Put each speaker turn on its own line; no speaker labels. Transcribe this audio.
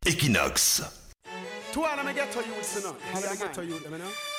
Equinox.
To all of me ghetto youths, you know. All of me ghetto youth, you know.